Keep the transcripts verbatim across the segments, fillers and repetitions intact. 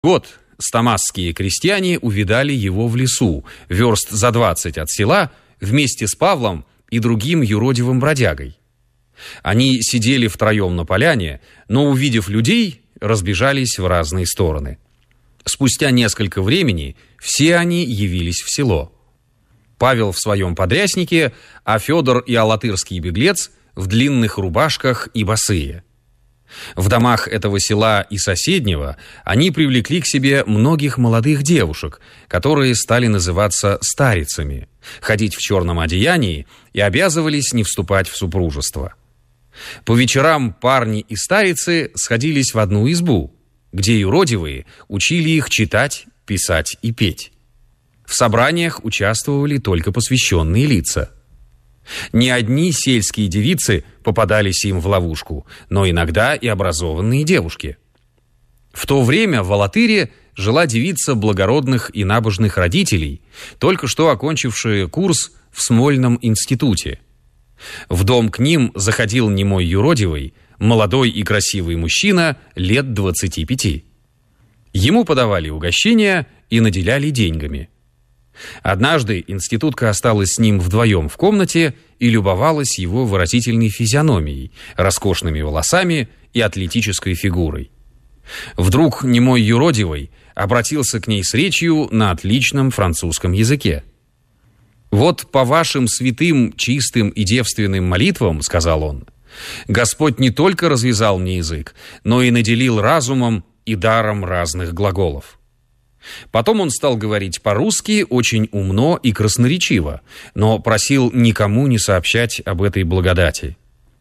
Вот стамасские крестьяне увидали его в лесу, верст за двадцать от села, вместе с Павлом и другим юродивым бродягой. Они сидели втроем на поляне, но, увидев людей, разбежались в разные стороны. Спустя несколько времени все они явились в село. Павел в своем подряснике, а Федор и алатырский беглец в длинных рубашках и босые. В домах этого села и соседнего они привлекли к себе многих молодых девушек, которые стали называться старицами, ходить в черном одеянии и обязывались не вступать в супружество. По вечерам парни и старицы сходились в одну избу, где юродивые учили их читать, писать и петь. В собраниях участвовали только посвященные лица. Не одни сельские девицы попадались им в ловушку, но иногда и образованные девушки. В то время в Алатыре жила девица благородных и набожных родителей, только что окончившая курс в Смольном институте. В дом к ним заходил немой юродивый, молодой и красивый мужчина лет двадцати пяти. Ему подавали угощения и наделяли деньгами. Однажды институтка осталась с ним вдвоем в комнате и любовалась его выразительной физиономией, роскошными волосами и атлетической фигурой. Вдруг немой юродивый обратился к ней с речью на отличном французском языке. «Вот по вашим святым, чистым и девственным молитвам, — сказал он, — Господь не только развязал мне язык, но и наделил разумом и даром разных глаголов». Потом он стал говорить по-русски очень умно и красноречиво, но просил никому не сообщать об этой благодати.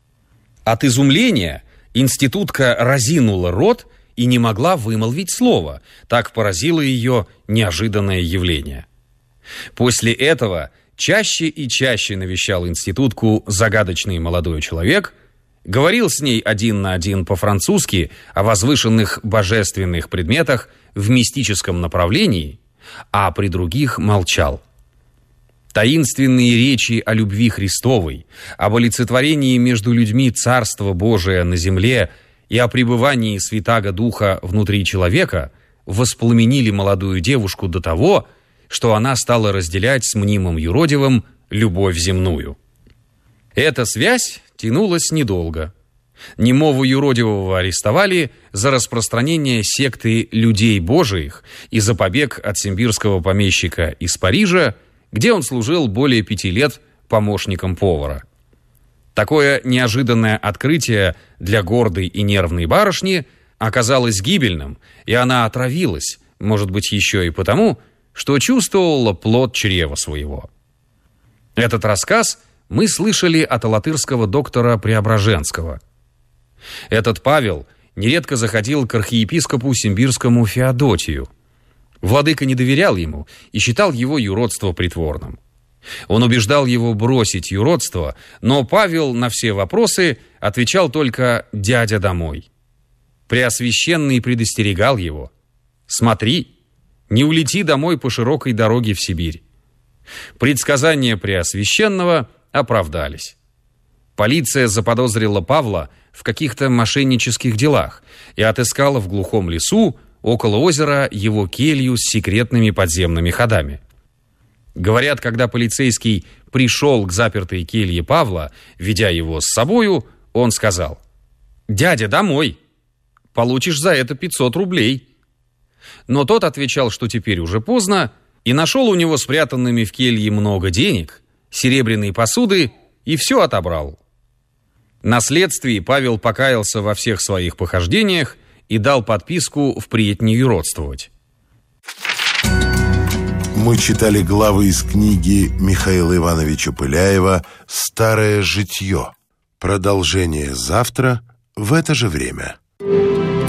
От изумления институтка разинула рот и не могла вымолвить слова, так поразило ее неожиданное явление. После этого чаще и чаще навещал институтку загадочный молодой человек, говорил с ней один на один по-французски о возвышенных божественных предметах в мистическом направлении, а при других молчал. Таинственные речи о любви Христовой, об олицетворении между людьми Царства Божия на земле и о пребывании Святаго Духа внутри человека воспламенили молодую девушку до того, что она стала разделять с мнимым юродивым любовь земную. Эта связь тянулась недолго. Немого юродивого арестовали за распространение секты людей Божиих и за побег от симбирского помещика из Парижа, где он служил более пяти лет помощником повара. Такое неожиданное открытие для гордой и нервной барышни оказалось гибельным, и она отравилась, может быть, еще и потому, что чувствовала плод чрева своего. Этот рассказ мы слышали от алатырского доктора Преображенского. Этот Павел нередко заходил к архиепископу симбирскому Феодотию. Владыка не доверял ему и считал его юродство притворным. Он убеждал его бросить юродство, но Павел на все вопросы отвечал только «дядя домой». Преосвященный предостерегал его: «Смотри, не улети домой по широкой дороге в Сибирь». Предсказания Преосвященного оправдались. Полиция заподозрила Павла в каких-то мошеннических делах и отыскала в глухом лесу около озера его келью с секретными подземными ходами. Говорят, когда полицейский пришел к запертой келье Павла, ведя его с собою, он сказал: «Дядя, домой! Получишь за это пятьсот рублей». Но тот отвечал, что теперь уже поздно, и нашел у него спрятанными в келье много денег, серебряной посуды, и все отобрал. На следствии Павел покаялся во всех своих похождениях и дал подписку впредь не юродствовать. Мы читали главы из книги Михаила Ивановича Пыляева «Старое житье». Продолжение завтра в это же время.